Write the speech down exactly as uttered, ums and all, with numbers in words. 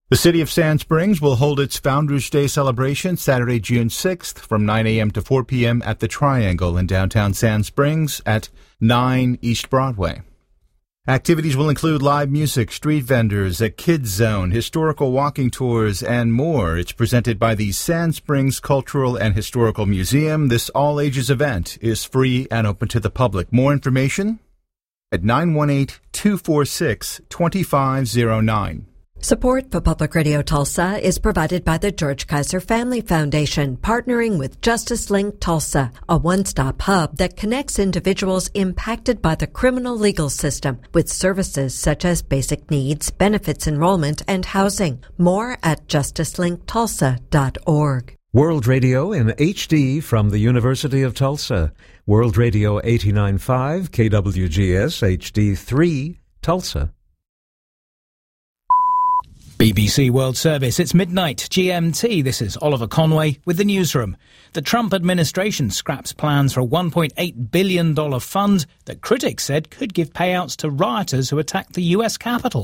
The city of Sand Springs will hold its Founders Day celebration Saturday, June sixth from nine a.m. to four p.m. at the Triangle in downtown Sand Springs at nine East Broadway. Activities will include live music, street vendors, a kids zone, historical walking tours, and more. It's presented by the Sand Springs Cultural and Historical Museum. This all-ages event is free and open to the public. More information at nine one eight, two four six, two five zero nine. Support for Public Radio Tulsa is provided by the George Kaiser Family Foundation, partnering with Justice Link Tulsa, a one-stop hub that connects individuals impacted by the criminal legal system with services such as basic needs, benefits enrollment, and housing. More at justice link tulsa dot org. World Radio in H D from the University of Tulsa. World Radio eighty-nine point five, K W G S H D three, Tulsa. B B C World Service, it's midnight, G M T. This is Oliver Conway with the newsroom. The Trump administration scraps plans for a one point eight billion dollars fund that critics said could give payouts to rioters who attacked the U S Capitol.